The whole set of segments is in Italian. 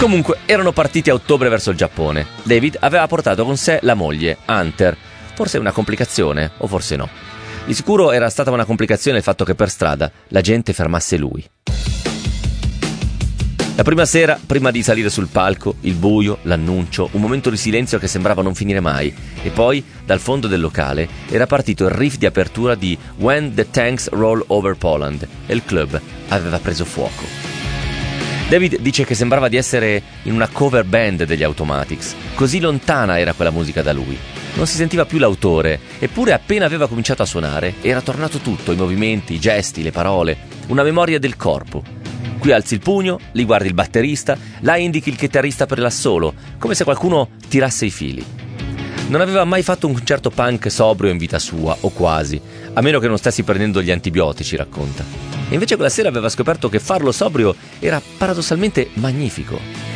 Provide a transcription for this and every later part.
Comunque, erano partiti a ottobre verso il Giappone. David aveva portato con sé la moglie, Hunter. Forse una complicazione, o forse no. Di sicuro era stata una complicazione il fatto che per strada la gente fermasse lui. La prima sera, prima di salire sul palco, il buio, l'annuncio, un momento di silenzio che sembrava non finire mai, e poi, dal fondo del locale, era partito il riff di apertura di When the Tanks Roll Over Poland, e il club aveva preso fuoco. David dice che sembrava di essere in una cover band degli Automatics, così lontana era quella musica da lui. Non si sentiva più l'autore, eppure appena aveva cominciato a suonare, era tornato tutto, i movimenti, i gesti, le parole, una memoria del corpo. Qui alzi il pugno, lì guardi il batterista, là indichi il chitarrista per l'assolo, come se qualcuno tirasse i fili. Non aveva mai fatto un concerto punk sobrio in vita sua, o quasi, a meno che non stessi prendendo gli antibiotici, racconta. E invece quella sera aveva scoperto che farlo sobrio era paradossalmente magnifico.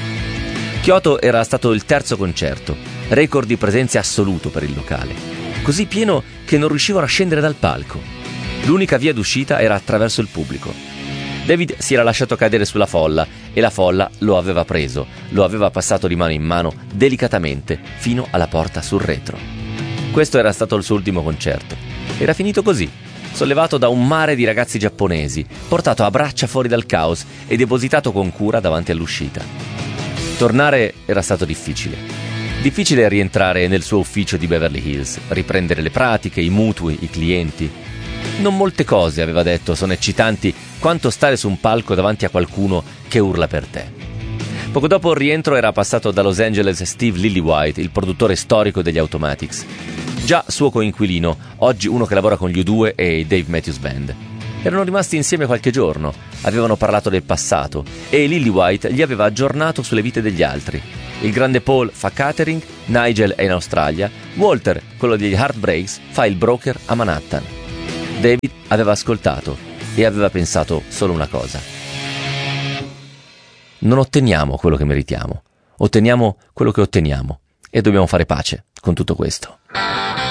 Kyoto era stato il terzo concerto, record di presenze assoluto per il locale, così pieno che non riuscivano a scendere dal palco. L'unica via d'uscita era attraverso il pubblico. David si era lasciato cadere sulla folla e la folla lo aveva preso, lo aveva passato di mano in mano delicatamente fino alla porta sul retro. Questo era stato il suo ultimo concerto. Era finito così, sollevato da un mare di ragazzi giapponesi, portato a braccia fuori dal caos e depositato con cura davanti all'uscita. Tornare era stato difficile. Difficile rientrare nel suo ufficio di Beverly Hills, riprendere le pratiche, i mutui, i clienti. Non molte cose, aveva detto, sono eccitanti quanto stare su un palco davanti a qualcuno che urla per te. Poco dopo il rientro era passato da Los Angeles Steve Lillywhite, il produttore storico degli Automatics. Già suo coinquilino, oggi uno che lavora con gli U2 e i Dave Matthews Band. Erano rimasti insieme qualche giorno, avevano parlato del passato e Lillywhite gli aveva aggiornato sulle vite degli altri. Il grande Paul fa catering, Nigel è in Australia, Walter, quello degli Heartbreaks, fa il broker a Manhattan. David aveva ascoltato e aveva pensato solo una cosa. Non otteniamo quello che meritiamo, otteniamo quello che otteniamo e dobbiamo fare pace con tutto questo.